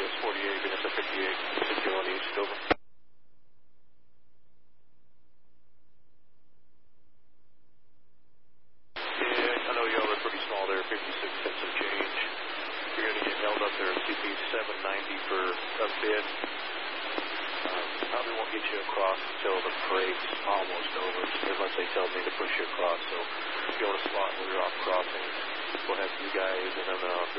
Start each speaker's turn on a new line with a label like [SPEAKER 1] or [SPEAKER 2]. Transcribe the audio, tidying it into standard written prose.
[SPEAKER 1] US 48, Vanessa 58, 61 East, over. Yeah, I know y'all are pretty small there, 56 cents of change. You're going to get held up there at CP 790 for a bid. Probably won't get you across until the parade's almost over, unless they tell me to push you across. So if you want to spot where you're off crossing, we'll have you guys, and then